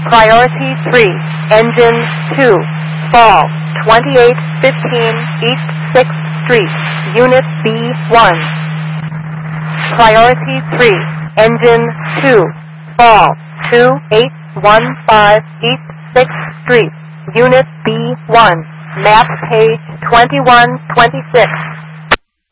Priority 3, Engine 2, Fall 2815 East 6th Street, Unit B1. Priority 3, Engine 2, Fall 2815 East 6th Street, Unit B1, map page 2126.